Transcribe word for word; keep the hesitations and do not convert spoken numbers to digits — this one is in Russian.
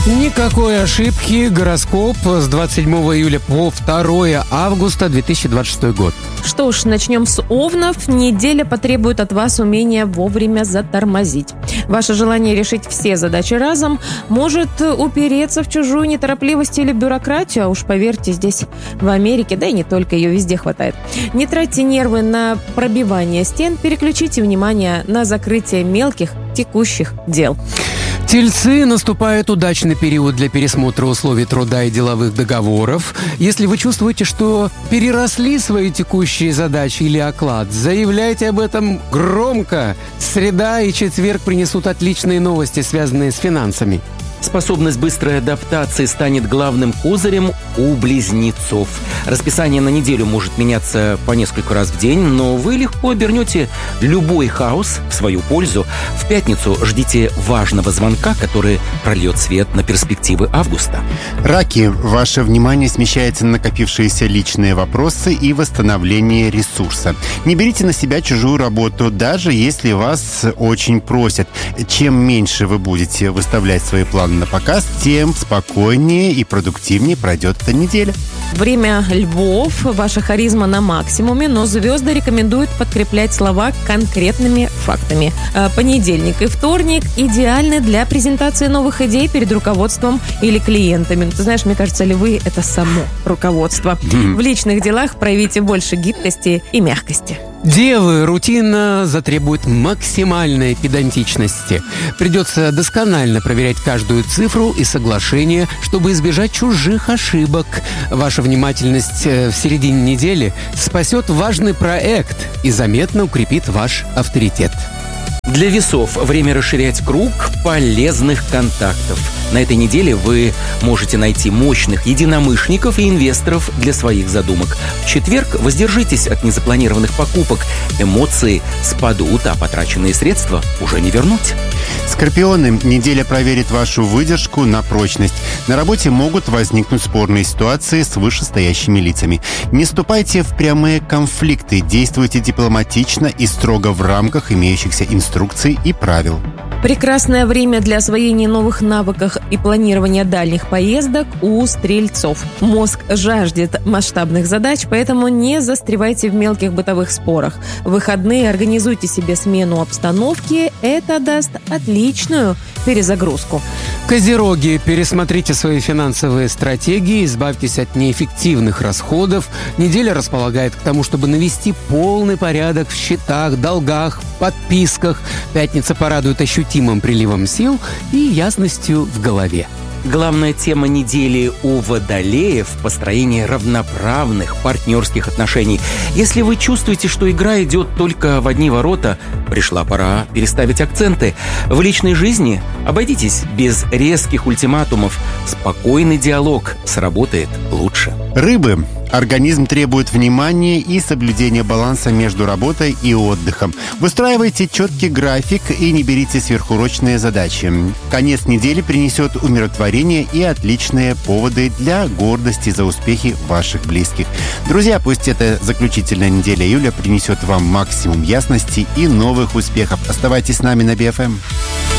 Никакой ошибки. Гороскоп с двадцать седьмого июля по второе августа две тысячи двадцать шестой год. Что ж, начнем с овнов. Неделя потребует от вас умения вовремя затормозить. Ваше желание решить все задачи разом может упереться в чужую неторопливость или бюрократию, а уж поверьте, здесь в Америке, да и не только, ее везде хватает. Не тратьте нервы на пробивание стен, переключите внимание на закрытие мелких текущих дел. Тельцы, наступает удачный период для пересмотра условий труда и деловых договоров. Если вы чувствуете, что переросли свои текущие задачи или оклад, заявляйте об этом громко. Среда и четверг принесут отличные новости, связанные с финансами. Способность быстрой адаптации станет главным козырем у близнецов. Расписание на неделю может меняться по несколько раз в день, но вы легко обернете любой хаос в свою пользу. В пятницу ждите важного звонка, который прольет свет на перспективы августа. Раки, ваше внимание смещается на накопившиеся личные вопросы и восстановление ресурса. Не берите на себя чужую работу, даже если вас очень просят. Чем меньше вы будете выставлять свои планы на показ, тем спокойнее и продуктивнее пройдет эта неделя. Время львов. Ваша харизма на максимуме, но звезды рекомендуют подкреплять слова конкретными фактами. Понедельник и вторник идеальны для презентации новых идей перед руководством или клиентами. Ты знаешь, мне кажется, львы – это само руководство. В личных делах проявите больше гибкости и мягкости. Девы, рутина затребует максимальной педантичности. Придется досконально проверять каждую цифру и соглашение, чтобы избежать чужих ошибок. Ваша внимательность в середине недели спасет важный проект и заметно укрепит ваш авторитет. Для весов время расширять круг полезных контактов. На этой неделе вы можете найти мощных единомышленников и инвесторов для своих задумок. В четверг воздержитесь от незапланированных покупок. Эмоции спадут, а потраченные средства уже не вернуть. Скорпионы, неделя проверит вашу выдержку на прочность. На работе могут возникнуть спорные ситуации с вышестоящими лицами. Не вступайте в прямые конфликты, действуйте дипломатично и строго в рамках имеющихся инструкций и правил. Прекрасное время для освоения новых навыков и планирования дальних поездок у стрельцов. Мозг жаждет масштабных задач, поэтому не застревайте в мелких бытовых спорах. В выходные организуйте себе смену обстановки, это даст отличную перезагрузку. Козероги, пересмотрите свои финансовые стратегии, избавьтесь от неэффективных расходов. Неделя располагает к тому, чтобы навести полный порядок в счетах, долгах, подписках. Пятница порадует ощутимым приливом сил и ясностью в голове. Главная тема недели у водолеев – построение равноправных партнерских отношений. Если вы чувствуете, что игра идет только в одни ворота, пришла пора переставить акценты. В личной жизни обойдитесь без резких ультиматумов. Спокойный диалог сработает лучше. Рыбы. Организм требует внимания и соблюдения баланса между работой и отдыхом. Выстраивайте четкий график и не берите сверхурочные задачи. Конец недели принесет умиротворение и отличные поводы для гордости за успехи ваших близких. Друзья, пусть эта заключительная неделя июля принесет вам максимум ясности и новых успехов. Оставайтесь с нами на би эф эм.